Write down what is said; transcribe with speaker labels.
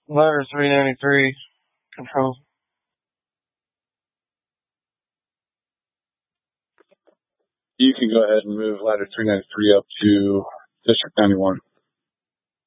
Speaker 1: Ladder 393, control.
Speaker 2: You can go ahead and move ladder 393 up to District 91.